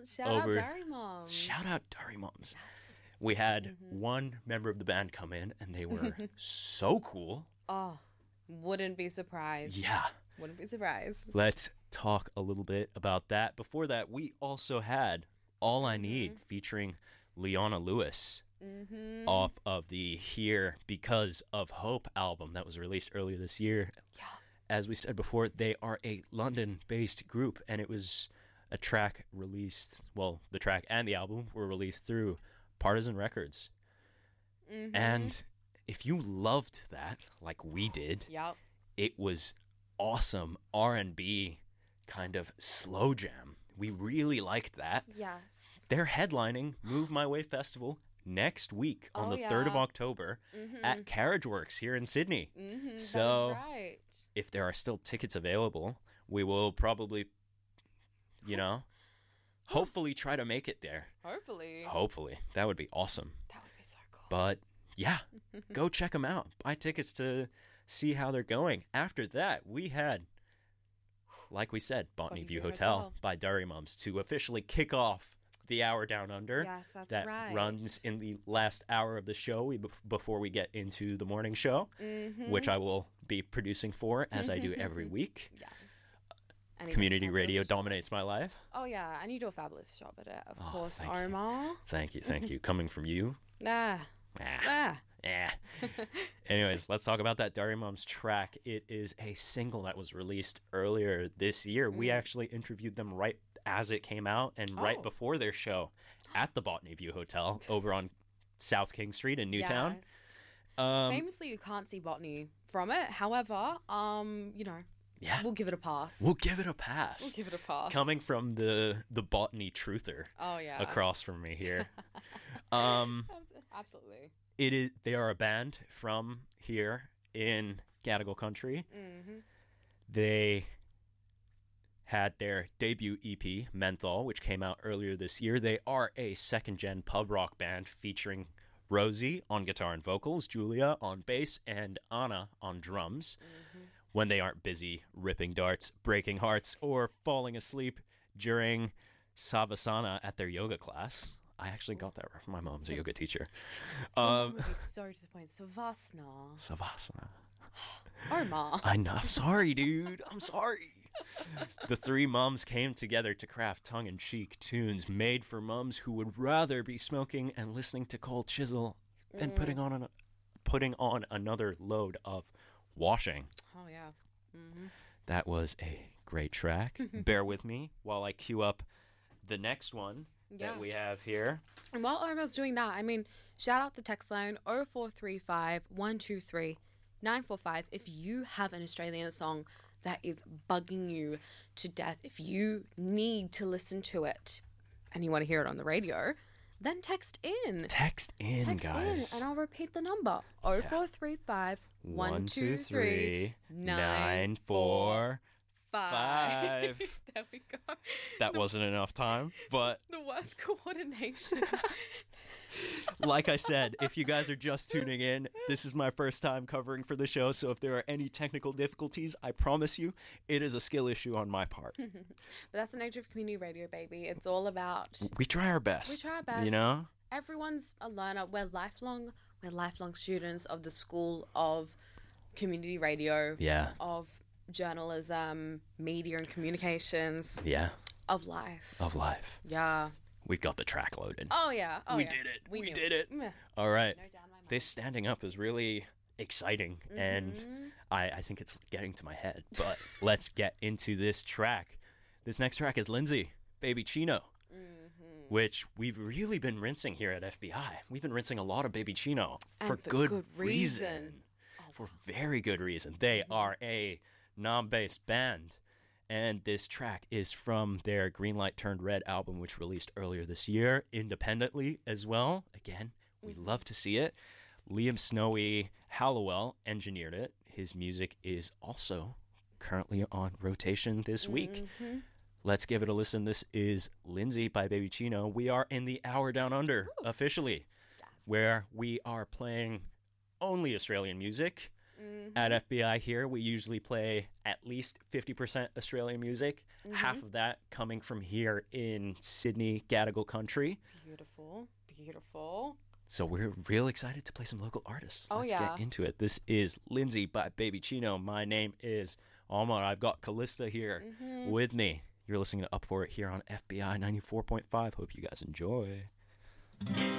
Shout out Dari Moms. Shout out Dari Moms. Yes. We had one member of the band come in, and they were so cool. Oh, wouldn't be surprised. Yeah. Wouldn't be surprised. Let's talk a little bit about that. Before that, we also had All I Need featuring Leona Lewis off of the Here Because of Hope album that was released earlier this year. Yeah. As we said before, they are a London-based group, and it was a track released, well, the track and the album were released through Partisan Records. And if you loved that, like we did, Yep. it was awesome R&B kind of slow jam. We really liked that. Yes. They're headlining Move My Way Festival next week on the 3rd of October at Carriage Works here in Sydney. So That's right. if there are still tickets available, we will probably, hopefully try to make it there. Hopefully. That would be awesome. That would be so cool. But yeah, go check them out. Buy tickets to see how they're going. After that, we had, like we said, Botany View Hotel by Dari Moms to officially kick off the Hour Down Under. Yes, that's that right. runs in the last hour of the show before we get into the morning show, which I will be producing for as I do every week. Yes. Community radio dominates my life. Oh, yeah. And you do a fabulous job at it, of course, thank Omar. Thank you. Coming from you. Ah. Anyways, let's talk about that Dari Moms track. It is a single that was released earlier this year. We actually interviewed them right as it came out and right before their show at the Botany View Hotel over on South King Street in Newtown. Yes. Famously, you can't see Botany from it. However, we'll give it a pass. We'll give it a pass. Coming from the Botany truther. Oh, yeah. Across from me here. Absolutely. They are a band from here in Gadigal country. They had their debut EP, Menthol, which came out earlier this year. They are a second-gen pub rock band featuring Rosie on guitar and vocals, Julia on bass, and Anna on drums. When they aren't busy ripping darts, breaking hearts, or falling asleep during Savasana at their yoga class. I actually got that from my mom's a yoga teacher. Mom would be so disappointed. Savasana. Omar. I know. I'm sorry, dude. I'm sorry. The three mums came together to craft tongue-in-cheek tunes made for mums who would rather be smoking and listening to Cold Chisel than putting on another load of washing. Oh, yeah. That was a great track. Bear with me while I queue up the next one that we have here. And while Omar's doing that, shout out the text line 0435 123 945 if you have an Australian song that is bugging you to death. If you need to listen to it and you want to hear it on the radio, then text in. Text in, guys. And I'll repeat the number. 0435 123 945. There we go. That wasn't enough time, but the worst coordination. Like I said, if you guys are just tuning in, this is my first time covering for the show, so if there are any technical difficulties, I promise you, it is a skill issue on my part. But that's the nature of community radio, baby. It's all about... We try our best. You know? Everyone's a learner. We're lifelong students of the school of community radio. Yeah. Of journalism, media and communications. Yeah. Of life. Yeah. We got the track loaded. Oh, yeah. We did it. We did it. All right. No doubt in my mind. This standing up is really exciting, and I think it's getting to my head. But let's get into this track. This next track is Lindsay, Baby Chino, which we've really been rinsing here at FBI. We've been rinsing a lot of Baby Chino for good reason. For very good reason. They are a non-based band. And this track is from their Green Light Turned Red album, which released earlier this year, independently as well. Again, we love to see it. Liam Snowy Hallowell engineered it. His music is also currently on rotation this week. Let's give it a listen. This is Lindsay by Baby Chino. We are in the Hour Down Under, officially, where we are playing only Australian music. At FBI here, we usually play at least 50% Australian music, half of that coming from here in Sydney, Gadigal country. Beautiful, beautiful. So we're real excited to play some local artists. Oh, Let's yeah. get into it. This is Lindsay by Baby Chino. My name is Omar. I've got Callista here with me. You're listening to Up For It here on FBI 94.5. Hope you guys enjoy.